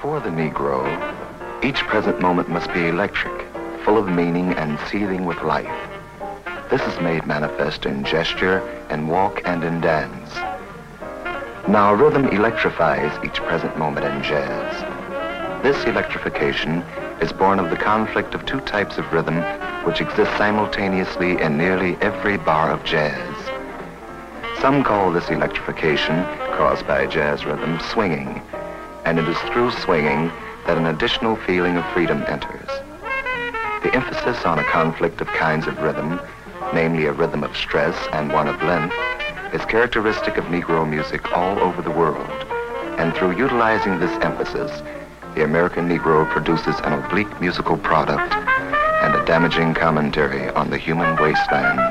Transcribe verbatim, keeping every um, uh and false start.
For the Negro, each present moment must be electric, full of meaning and seething with life. This is made manifest in gesture, in walk, and in dance. Now, rhythm electrifies each present moment in jazz. This electrification is born of the conflict of two types of rhythm which exist simultaneously in nearly every bar of jazz. Some call this electrification, caused by jazz rhythm, swinging, and it is through swinging that an additional feeling of freedom enters. The emphasis on a conflict of kinds of rhythm, namely a rhythm of stress and one of length, is characteristic of Negro music all over the world. And through utilizing this emphasis, the American Negro produces an oblique musical product and a damaging commentary on the human wasteland.